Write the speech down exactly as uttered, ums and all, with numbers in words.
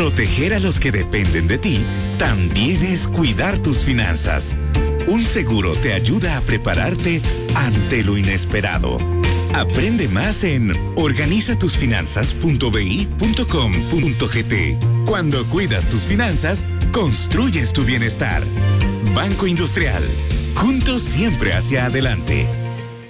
Proteger a los que dependen de ti también es cuidar tus finanzas. Un seguro te ayuda a prepararte ante lo inesperado. Aprende más en organiza tus finanzas punto b i punto com punto g t. Cuando cuidas tus finanzas, construyes tu bienestar. Banco Industrial. Juntos siempre hacia adelante.